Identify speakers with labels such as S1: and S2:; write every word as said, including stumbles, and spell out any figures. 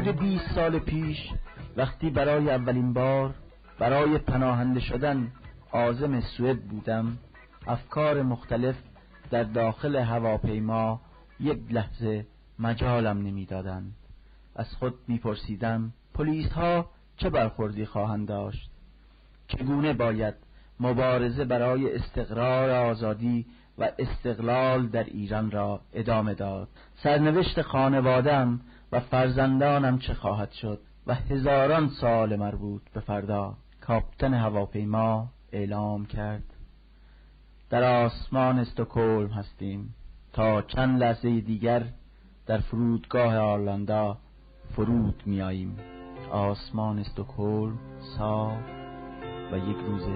S1: حدود بیست سال پیش وقتی برای اولین بار برای پناهنده شدن عازم سوئد بودم، افکار مختلف در داخل هواپیما یک لحظه مجالم نمیدادند. از خود میپرسیدم پلیس ها چه برخوردی خواهند داشت؟ چگونه باید مبارزه برای استقرار آزادی و استقلال در ایران را ادامه داد؟ سرنوشت خانواده‌ام و فرزندانم چه خواهد شد؟ و هزاران سال مربوط به فردا. کاپیتان هواپیما اعلام کرد در آسمان استکهلم هستیم، تا چند لحظه دیگر در فرودگاه آرلاندا فرود می آییم. آسمان استکهلم صاف و یک روز